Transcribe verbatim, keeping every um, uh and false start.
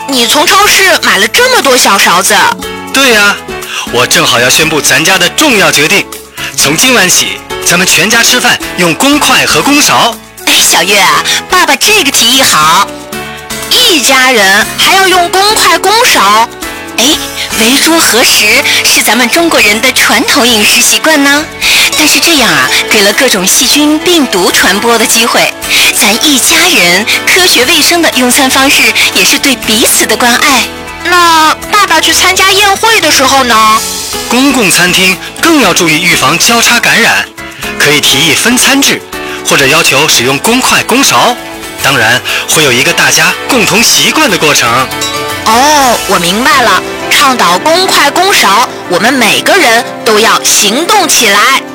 你从超市买了这么多小勺子？ 对呀，我正好要宣布咱家的重要决定，从今晚起，咱们全家吃饭用公筷和公勺。 哎，小月啊，爸爸这个提议好，一家人还要用公筷公勺。哎，围桌合食是咱们中国人的传统饮食习惯呢，但是这样啊，给了各种细菌病毒传播的机会。咱一家人科学卫生的用餐方式，也是对彼此的关爱。那爸爸去参加宴会的时候呢？ 公共餐厅更要注意预防交叉感染，可以提议分餐制，或者要求使用公筷公勺。当然，会有一个大家共同习惯的过程。 哦，我明白了，倡导公筷公勺，我们每个人都要行动起来。